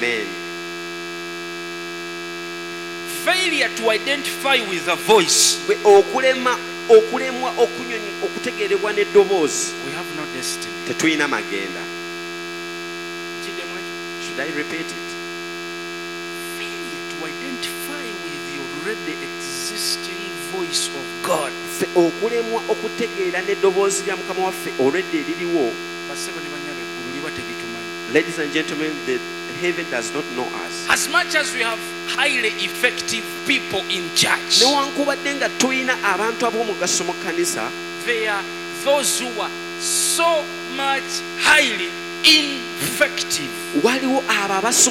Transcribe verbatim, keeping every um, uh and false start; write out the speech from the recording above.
Amen. Failure to identify with a voice. Bwe okulema okulemwa okunyonyi okutegeerebwa n'eddoboozi. We have no destiny. Tetulina magenda. Should I repeat it? Failure to identify with the already existing voice of God. Ffe okulemwa okutegeera n'eddoboozi lya Mukama waffe already eririwo. Bassebo ne bannyabo eggulu liba teritumanyi. Ladies and gentlemen, the heaven does not know us. As much as we have highly effective people in church, newankubadde nga tulina abantu ab'omugaso mu kkanisa, there are those who are so much highly ineffective. Waliwo abo